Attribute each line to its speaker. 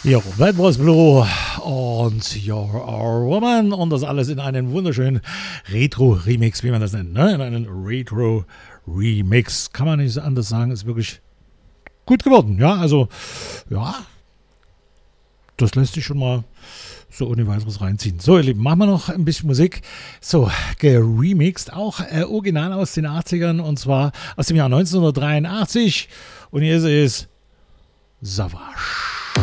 Speaker 1: Jo, Bad Boys Blue und You're Our Woman und das alles in einem wunderschönen Retro-Remix, wie man das nennt, ne? In einem Retro-Remix. Kann man nicht anders sagen, ist wirklich gut geworden, ja, also, ja, das lässt sich schon mal so ohne weiteres reinziehen. So, ihr Lieben, machen wir noch ein bisschen Musik. So, geremixed, auch original aus den 80ern und zwar aus dem Jahr 1983 und hier ist es Savage.